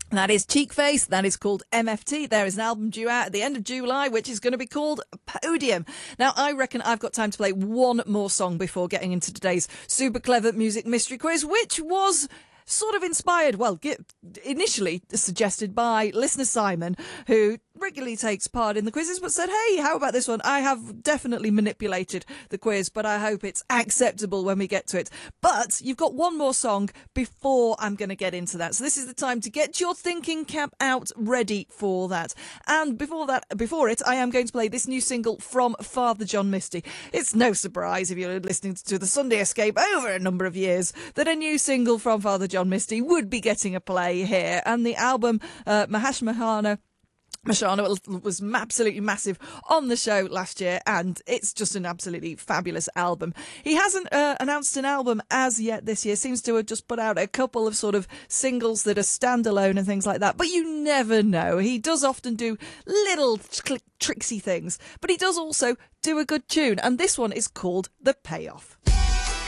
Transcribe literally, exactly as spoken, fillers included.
That is Cheekface. That is called M F T. There is an album due out at the end of July, which is going to be called Podium. Now, I reckon I've got time to play one more song before getting into today's super clever music mystery quiz, which was sort of inspired, well, initially suggested by listener Simon, who regularly takes part in the quizzes, but said, hey, how about this one? I have definitely manipulated the quiz, but I hope it's acceptable when we get to it. But you've got one more song before I'm going to get into that. So this is the time to get your thinking cap out ready for that. And before that, before it, I am going to play this new single from Father John Misty. It's no surprise if you're listening to the Sunday Escape over a number of years that a new single from Father John Misty would be getting a play here. And the album, uh, Mahash Mahana, Mashana was absolutely massive on the show last year, and it's just an absolutely fabulous album. He hasn't uh, announced an album as yet this year, seems to have just put out a couple of sort of singles that are standalone and things like that, but you never know. He does often do little click, tricksy things, but he does also do a good tune, and this one is called The Payoff.